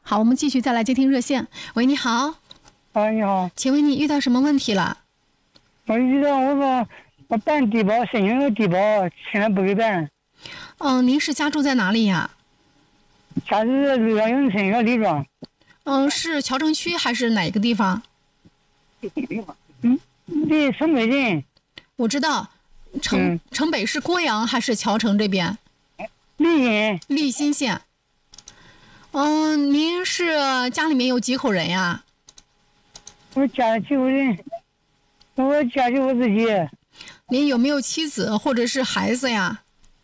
好，我们继续再来接听热线。喂，你好。 你好， 请问你遇到什么问题了？ 我遇到我办低保，申请个低保，现在不给办。 您是家住在哪里呀？ 家住在洛阳村个李庄。 是谯城区还是哪个地方？ 离城北近。 我知道，城北是郭阳还是谯城这边？ 利新县。您是家里面有几口人呀？ 我家里几口人，我家就我自己。 您有没有妻子或者是孩子呀？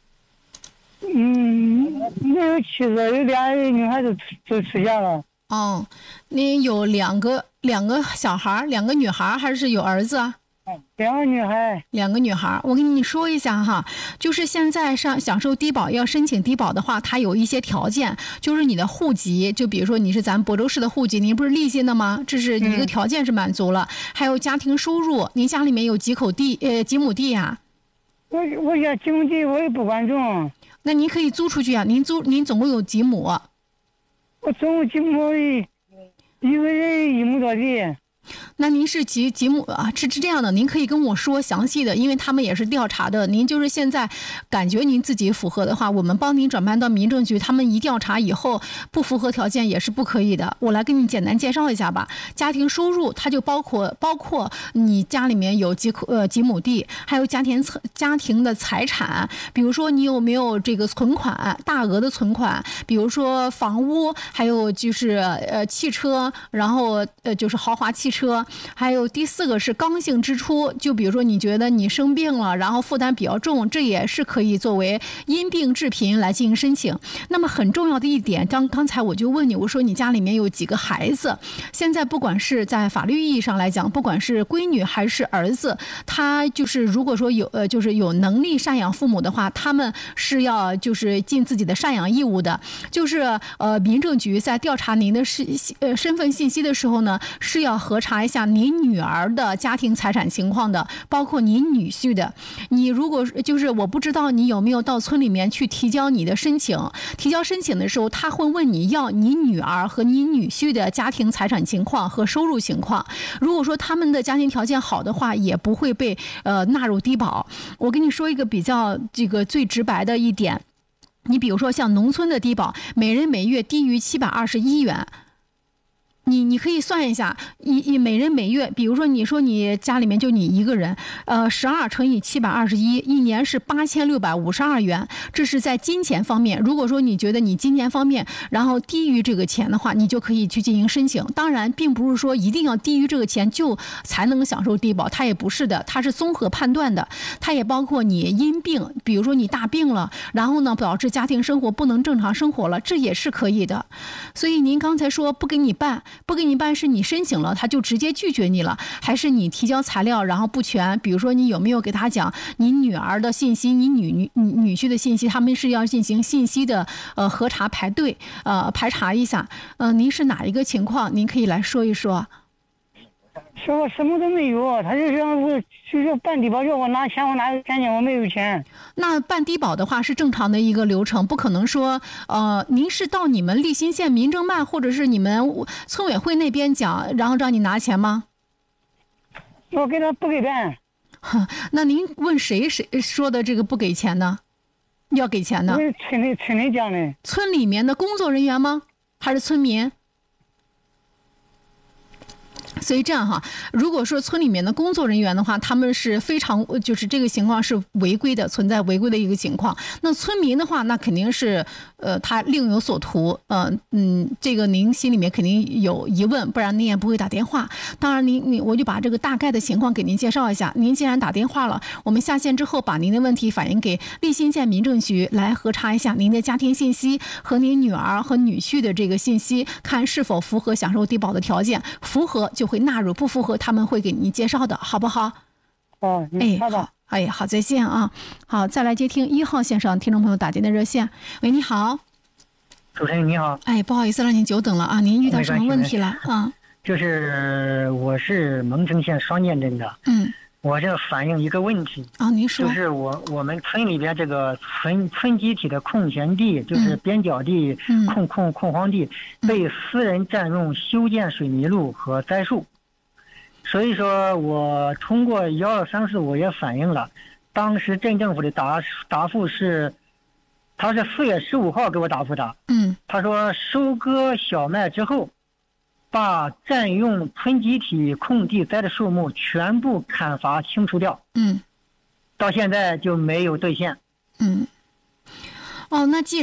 没有妻子，有俩女孩子都出嫁了。 您有两个小孩，两个女孩还是有儿子啊？ 两个女孩。 我跟你说一下哈，就是现在享受低保，要申请低保的话，它有一些条件，就是你的户籍，就比如说你是咱亳州市的户籍，您不是利辛的吗？这是一个条件是满足了。还有家庭收入，您家里面有几亩地呀？ 我家几亩地我也不管种。 那您可以租出去啊，您总共有几亩？ 我总共几亩，一个人1亩多地。 那您是几亩啊？是这样的，您可以跟我说详细的，因为他们也是调查的。您就是现在感觉您自己符合的话，我们帮您转办到民政局，他们一调查以后不符合条件也是不可以的。我来给你简单介绍一下吧。家庭收入它就包括你家里面有几亩地，还有家庭的财产，比如说你有没有这个存款，大额的存款，比如说房屋，还有就是汽车，然后就是豪华汽车，还有第4个是刚性支出，就比如说你觉得你生病了，然后负担比较重，这也是可以作为因病致贫来进行申请。那么很重要的一点，刚才我就问你，我说你家里面有几个孩子？现在不管是在法律意义上来讲，不管是闺女还是儿子，他就是如果说就是有能力赡养父母的话，他们是要就是尽自己的赡养义务的。就是民政局在调查您的身份信息的时候呢，是要核查一下您女儿的家庭财产情况的，包括您女婿的。你如果就是我不知道你有没有到村里面去提交你的申请，提交申请的时候，他会问你要你女儿和你女婿的家庭财产情况和收入情况。如果说他们的家庭条件好的话，也不会被纳入低保。我跟你说一个比较这个最直白的一点，你比如说像农村的低保，每人每月低于721元。你可以算一下，每人每月，比如说你说你家里面就你一个人，12乘以721，一年是8652元，这是在金钱方面。如果说你觉得你金钱方面然后低于这个钱的话，你就可以去进行申请。当然并不是说一定要低于这个钱就才能享受低保，它也不是的，它是综合判断的，它也包括你因病，比如说你大病了，然后呢导致家庭生活不能正常生活了，这也是可以的。所以您刚才说不给你办是你申请了他就直接拒绝你了，还是你提交材料然后不全？比如说你有没有给他讲你女儿的信息，你女婿的信息，他们是要进行信息的核查排查一下。您是哪一个情况？您可以来说一说。 说我什么都没有，他就让我就是办低保叫我拿钱，我哪有钱呢？我没有钱。 那办低保的话是正常的一个流程，不可能说您是到你们利辛县民政办或者是你们村委会那边讲，然后让你拿钱吗？ 我给他不给办。 那您问谁说的这个不给钱呢？要给钱呢？ 村里讲的。 村里面的工作人员吗？还是村民？所以这样哈，如果说村里面的工作人员的话，他们是非常就是这个情况是违规的，存在违规的一个情况。那村民的话，那肯定是他另有所图。这个您心里面肯定有疑问，不然您也不会打电话。当然我就把这个大概的情况给您介绍一下。您既然打电话了，我们下线之后把您的问题反映给利辛县民政局来核查一下您的家庭信息和您女儿和女婿的这个信息，看是否符合享受低保的条件，符合就会纳入，不符合他们会给您介绍的，好不好？好，再见啊！好，再来接听1号线上听众朋友打进的热线。喂，你好， 主持人你好。 不好意思让您久等了啊，您遇到什么问题了啊？ 就是我是蒙城县双涧镇的， 我这反映一个问题啊，您说。 就是我们村里边这个村集体的空闲地，就是边角地、空荒地，被私人占用修建水泥路和栽树。所以说我通过12345我也反映了，当时镇政府的答复是，他是4月15号给我答复的。他说收割小麦之后，把占用村集体空地栽的树木全部砍伐清除掉。到现在就没有兑现。 那既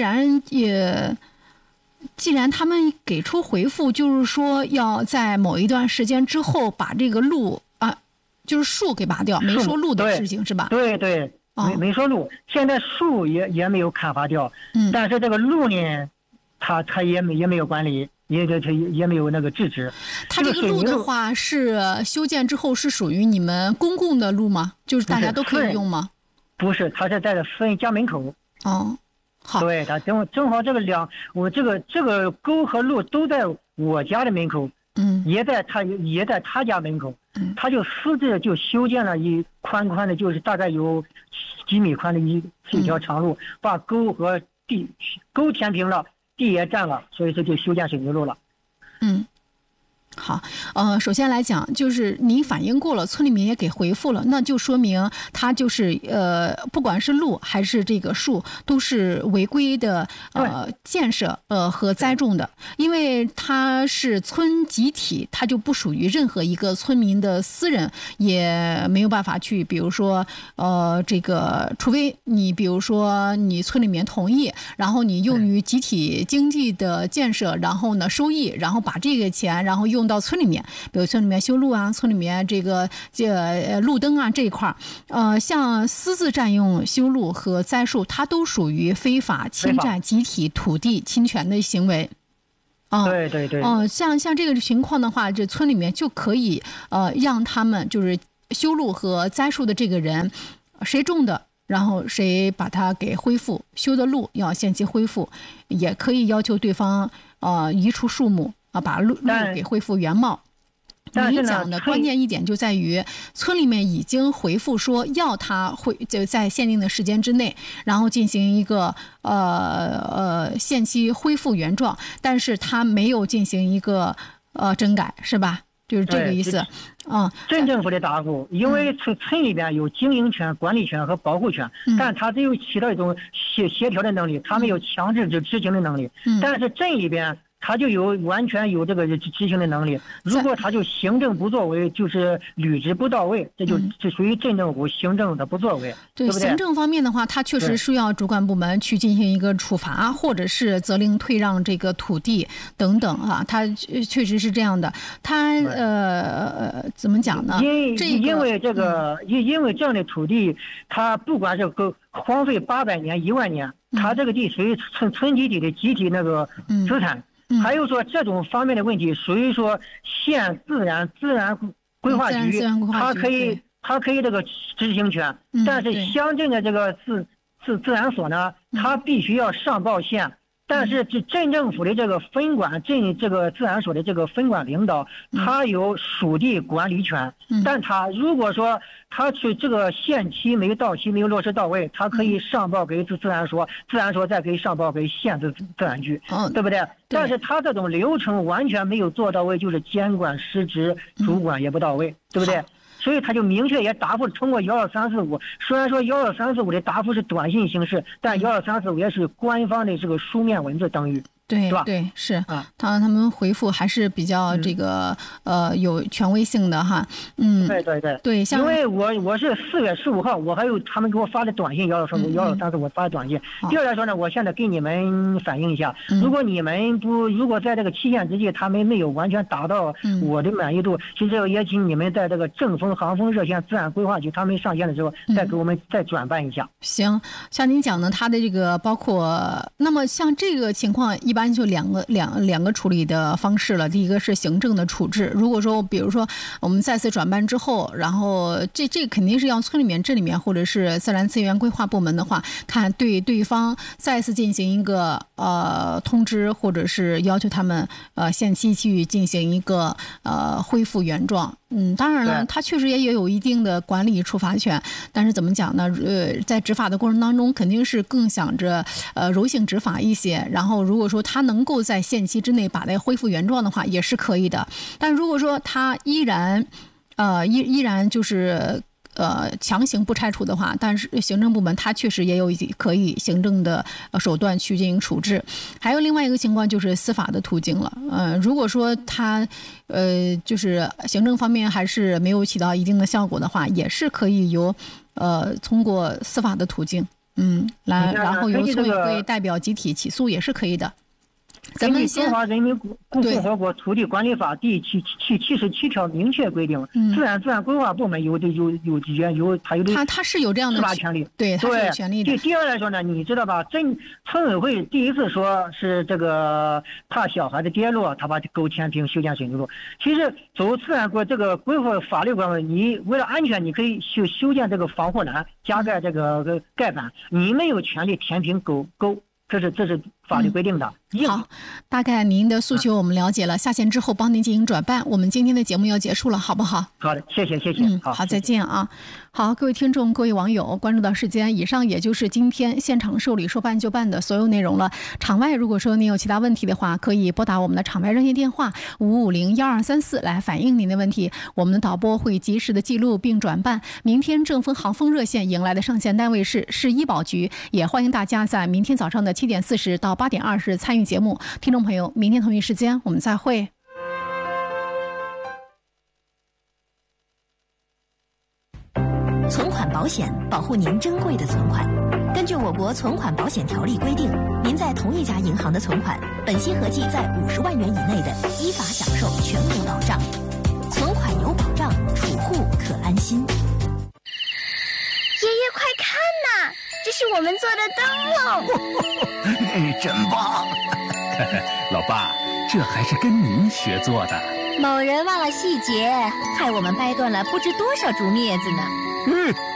然他们给出回复，就是说要在某一段时间之后把这个路就是树给拔掉，没说路的事情是吧？ 对对，没说路。现在树也没有砍伐掉，但是这个路呢，他也没有管理。也没有那个制止。 它这个路的话是修建之后是属于你们公共的路吗？就是大家都可以用吗？ 不是，它是在私人家门口。 好。 对，它正好这个我这个沟和路都在我家的门口，也在他家门口，他就私自就修建了一宽的，就是大概有几米宽的一条长路，把沟和沟填平了。地也占了，所以说就修建水泥路了。 好，首先来讲，就是您反映过了，村里面也给回复了，那就说明他就是不管是路还是这个树，都是违规的建设和栽种的，因为它是村集体，它就不属于任何一个村民的私人，也没有办法去，比如说这个，除非你比如说你村里面同意，然后你用于集体经济的建设，然后呢收益，然后把这个钱然后用到村里面，比如村里面修路啊，村里面这路灯啊这一块像私自占用修路和栽树，它都属于非法侵占集体土地侵权的行为。 对对对。 像这个情况的话，这村里面就可以让他们就是修路和栽树的这个人，谁种的，然后谁把它给恢复，修的路要限期恢复，也可以要求对方移除树木。把路给恢复原貌。你讲的关键一点就在于，村里面已经回复说要他就在限定的时间之内，然后进行一个限期恢复原状，但是他没有进行一个整改，是吧？就是这个意思。 镇政府的答复，因为村里边有经营权、管理权和保护权，但他只有起到一种协调的能力，他没有强制执行的能力。但是镇里边他就完全有这个执行的能力。如果他就行政不作为，就是履职不到位，这属于镇政府行政的不作为，对不对？ 行政方面的话，他确实需要主管部门去进行一个处罚，或者是责令退让这个土地等等他确实是这样的。他怎么讲呢？ 因为这样的土地，他不管是荒废800年、10000年，他这个地属于村集体的集体那个资产。还有说这种方面的问题，属于说县自然规划局，它可以这个执行权，但是乡镇的这个自然所呢，它必须要上报县。但是镇政府的这个分管这个自然所的这个分管领导，他有属地管理权，但他如果说他去这个限期没到期，没有落实到位，他可以上报给自然所，自然所再可以上报给县自然局，对不对？但是他这种流程完全没有做到位，就是监管失职，主管也不到位，对不对？所以他就明确也答复通过12345，虽然说12345的答复是短信形式，但12345也是官方的这个书面文字等于。 对对是他们回复还是比较这个有权威性的哈。对， 因为我是4月15号，我还有他们给我发的短信12345我发的短信。第二来说呢，我现在给你们反映一下，如果在这个期限之际他们没有完全达到我的满意度，其实也请你们在这个正风航风热线自然规划局他们上线的时候再给我们再转办一下。 行，像您讲的他的这个包括，那么像这个情况一般就两个处理的方式了。第一个是行政的处置，如果说比如说我们再次转办之后，然后这肯定是要村里面、镇里面或者是自然资源规划部门的话，看对对方再次进行一个通知，或者是要求他们限期去进行一个恢复原状。 当然了，他确实也有一定的管理处罚权，但是怎么讲呢？在执法的过程当中，肯定是更想着柔性执法一些。然后，如果说他能够在限期之内把它恢复原状的话，也是可以的。但如果说他依然就是强行不拆除的话，但是行政部门它确实也有可以行政的手段去进行处置。还有另外一个情况就是司法的途径了。如果说它就是行政方面还是没有起到一定的效果的话，也是可以由通过司法的途径，然后由村委会代表集体起诉也是可以的。咱们中华人民共和国土地管理法第77条明确规定，自然规划部门他是有这样的司法权利， 对，他是有权利的。 第二来说呢，你知道吧？村委会第一次说是这个怕小孩子跌落，他把沟填平修建水泥路。其实走自然这个规划法律关系，你为了安全，你可以修建这个防护栏，加盖这个盖板，你没有权利填平沟。这是法律规定的。 好，大概您的诉求我们了解了，下线之后帮您进行转办。我们今天的节目要结束了，好不好？ 好的，谢谢。 好，再见啊。好，各位听众、各位网友，关注到时间，以上也就是今天现场受理说办就办的所有内容了。场外如果说您有其他问题的话，可以拨打我们的场外热线电话5501234来反映您的问题，我们的导播会及时的记录并转办。明天正风航风热线迎来的上线单位是市医保局，也欢迎大家在明天早上的7点40到8点20参与节目。听众朋友，明天同一时间我们再会。 存款保险保护您珍贵的存款。根据我国存款保险条例规定，您在同一家银行的存款，本息合计在50万元以内的，依法享受全额保障。存款有保障，储户可安心。 爷爷，快看呐，这是我们做的灯笼。 真棒！老爸，这还是跟您学做的。 某人忘了细节，害我们掰断了不知多少竹篾子呢。